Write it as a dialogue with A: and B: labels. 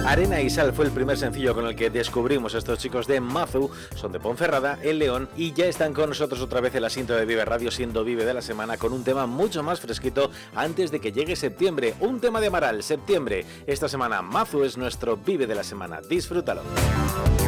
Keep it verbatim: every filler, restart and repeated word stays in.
A: Arena y Sal fue el primer sencillo con el que descubrimos a estos chicos de Mazu, son de Ponferrada, en León, y ya están con nosotros otra vez en la cinta de Vive Radio, siendo Vive de la semana, con un tema mucho más fresquito antes de que llegue septiembre. Un tema de Amaral, septiembre. Esta semana Mazu es nuestro Vive de la semana. Disfrútalo.